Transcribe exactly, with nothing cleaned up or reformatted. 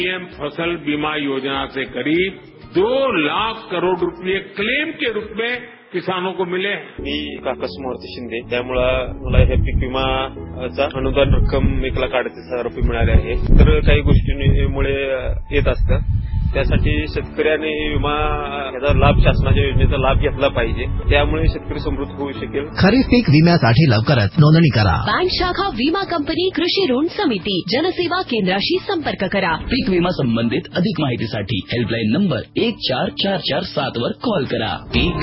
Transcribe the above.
PM फसल बीमा योजना से करीब दो लाख करोड़ रुपये क्लेम के रूप में किसानों को मिले. मी काकास मूर्ती शिंदे. त्यामुळं मला हे पीक विमाचा अनुदान रक्कम एक लाख अडतीस हजार रुपये मिळाले आहे. तर काही गोष्टींमुळे येत असतं. त्यासाठी शेतकऱ्यांनी विमा याचा लाभ, शासनाच्या योजनेचा लाभ घेतला पाहिजे. त्यामुळे शेतकरी समृद्ध होऊ शकेल. खरीप पीक विम्यासाठी लवकरच नोंदणी करा. बँक शाखा विमा कंपनी कृषी ऋण समिती जनसेवा केंद्राशी संपर्क करा. पीक विमा संबंधित अधिक माहितीसाठी हेल्पलाईन नंबर एक चार चार चार सात वर कॉल करा. पीक